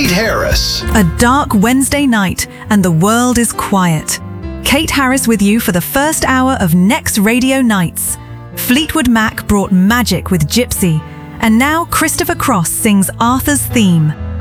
Kate Harris. A dark Wednesday night and the world is quiet. Kate Harris with you for the first hour of Next Radio Nights. Fleetwood Mac brought magic with Gypsy, and now Christopher Cross sings Arthur's theme.